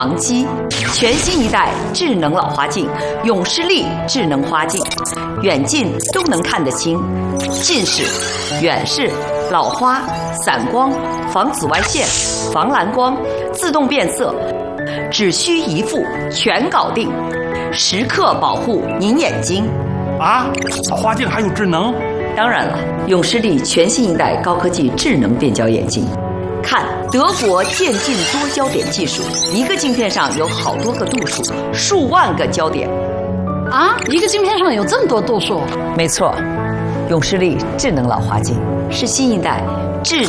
昂基，全新一代智能老花镜，永视力智能花镜，远近都能看得清，近视、远视、老花、散光、防紫外线、防蓝光，自动变色，只需一副全搞定，时刻保护您眼睛。 啊，花镜还有智能？ 当然了，永视力全新一代高科技智能变焦眼镜。看德国渐进多焦点技术，一个镜片上有好多个度数，数万个焦点。 啊，一个镜片上有这么多度数？ 没错，永视力智能老花镜是新一代智